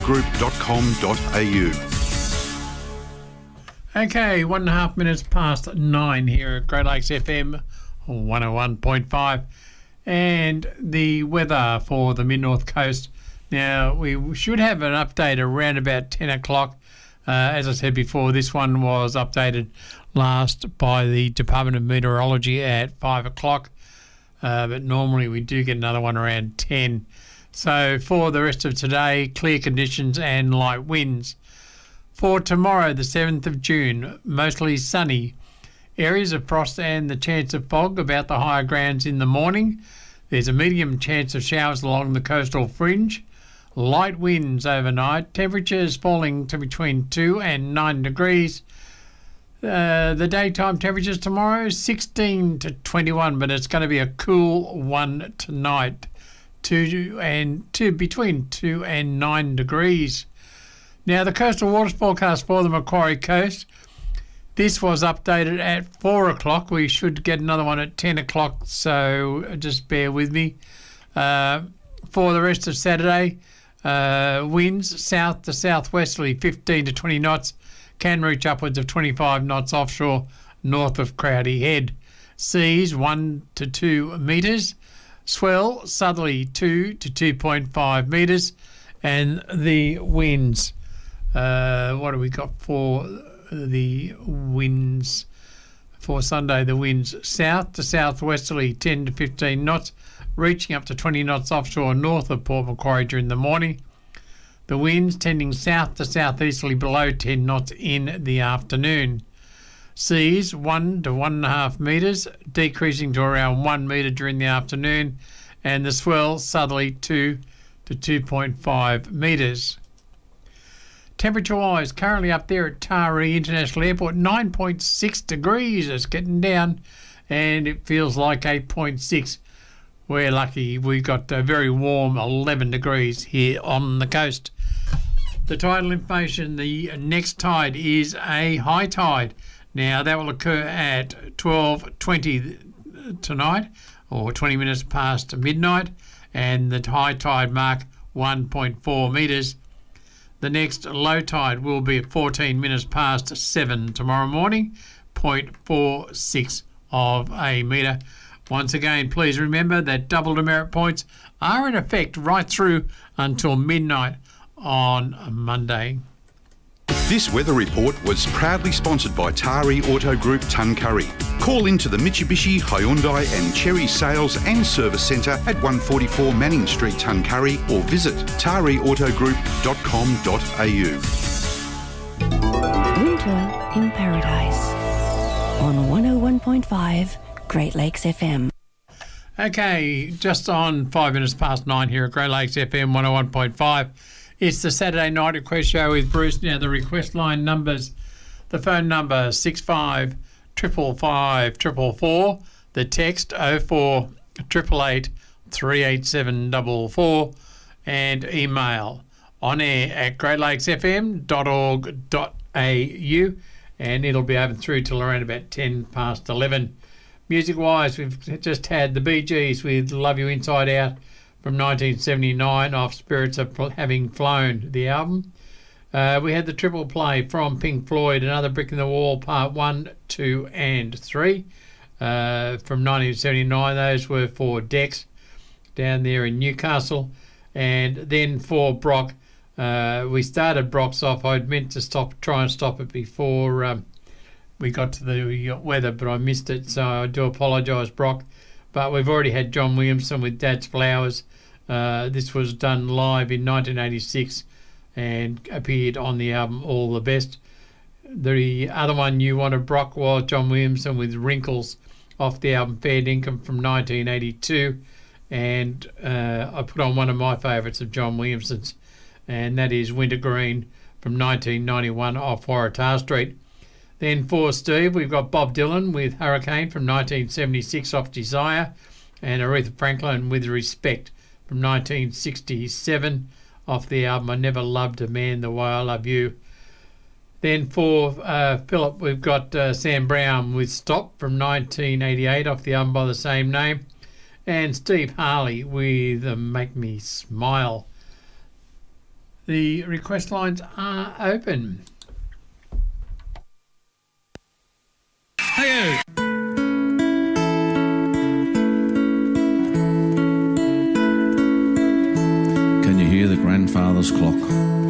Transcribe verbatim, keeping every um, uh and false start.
group dot com dot a u. Okay, one and a half minutes past nine here at Great Lakes F M one oh one point five. And the weather for the mid-north coast. Now, we should have an update around about ten o'clock. Uh, as I said before, this one was updated last by the Department of Meteorology at five o'clock. Uh, but normally we do get another one around ten. So for the rest of today, clear conditions and light winds. For tomorrow, the seventh of June, mostly sunny. Areas of frost and the chance of fog about the higher grounds in the morning. There's a medium chance of showers along the coastal fringe. Light winds overnight. Temperatures falling to between two and nine degrees. Uh, the daytime temperatures tomorrow, sixteen to twenty-one, but it's going to be a cool one tonight. Two and two between two and nine degrees. Now the coastal waters forecast for the Macquarie Coast. This was updated at four o'clock. We should get another one at ten o'clock, so just bear with me. Uh, for the rest of Saturday, uh, winds south to southwesterly, fifteen to twenty knots, can reach upwards of twenty-five knots offshore, north of Crowdy Head. Seas one to two metres. Swell southerly two to two point five metres. And the winds, uh, what have we got for the winds for Sunday? The winds south to southwesterly ten to fifteen knots, reaching up to twenty knots offshore north of Port Macquarie during the morning. The winds tending south to southeasterly below ten knots in the afternoon. Seas one to one and a half metres, decreasing to around one metre during the afternoon, and the swell southerly two to two point five metres. Temperature-wise, currently up there at Taree International Airport, nine point six degrees. It's getting down, and it feels like eight point six. We're lucky. We've got a very warm eleven degrees here on the coast. The tidal information, the next tide is a high tide. Now, that will occur at twelve twenty tonight, or twenty minutes past midnight, and the high tide mark one point four metres. The next low tide will be at fourteen minutes past seven tomorrow morning, zero point four six of a metre. Once again, please remember that double demerit points are in effect right through until midnight on Monday. This weather report was proudly sponsored by Taree Auto Group Tuncurry. Call into the Mitsubishi, Hyundai and Chery Sales and Service Centre at one forty-four Manning Street, Tuncurry, or visit taree auto group dot com dot a u. Winter in Paradise on one oh one point five Great Lakes F M. Okay, just on five minutes past nine here at Great Lakes F M one oh one point five. It's the Saturday Night Request Show with Bruce. Now, the request line numbers, the phone number six five five five five four four, the text oh four eight eight eight three eight seven four four, and email on air at great lakes f m dot org dot a u, and it'll be open through till around about ten past eleven. Music-wise, we've just had the Bee Gees with Love You Inside Out from nineteen seventy-nine off Spirits of Having Flown, the album. Uh, we had the triple play from Pink Floyd, Another Brick in the Wall, part one, two and three uh, from nineteen seventy-nine. Those were for Dex down there in Newcastle. And then for Brock, uh, we started Brock's off. I'd meant to stop, try and stop it before um, we got to the weather, but I missed it, so I do apologise, Brock. But we've already had John Williamson with Dad's Flowers. Uh, this was done live in nineteen eighty-six and appeared on the album All the Best. The other one you wanted, Brock, was John Williamson with Wrinkles off the album Fair Dinkum from nineteen eighty-two. And uh, I put on one of my favourites of John Williamson's, and that is Wintergreen from nineteen ninety-one off Waratah Street. Then for Steve, we've got Bob Dylan with Hurricane from nineteen seventy-six off Desire, and Aretha Franklin with Respect from nineteen sixty-seven off the album I Never Loved a Man the Way I Love You. Then for uh, Philip, we've got uh, Sam Brown with Stop from nineteen eighty-eight off the album by the same name, and Steve Harley with uh, Make Me Smile. The request lines are open. Hey, can you hear the grandfather's clock